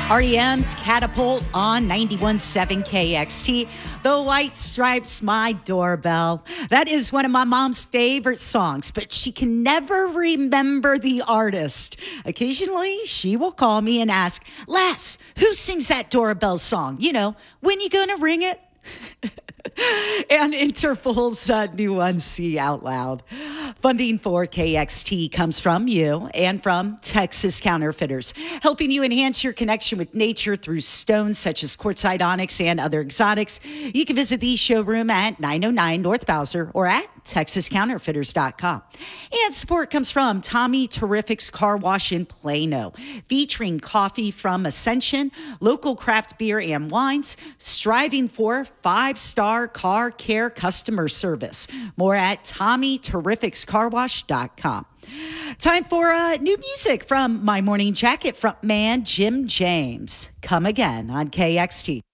REM's Catapult on 91.7 KXT. The White Stripes, My Doorbell. That is one of my mom's favorite songs, but she can never remember the artist. Occasionally, she will call me and ask, Les, who sings that doorbell song? You know, when you gonna ring it? And Interpol's new one, See Out Loud. Funding for KXT comes from you and from Texas Counterfeiters, helping you enhance your connection with nature through stones such as quartzite onyx and other exotics. You can visit the showroom at 909 North Bowser or at TexasCounterfeiters.com. And support comes from Tommy Terrific's Car Wash in Plano, featuring coffee from Ascension, local craft beer and wines, striving for 5-star car care customer service. More at TommyTerrificsCarWash.com. Time for new music from My Morning Jacket frontman Jim James. Come again on KXT.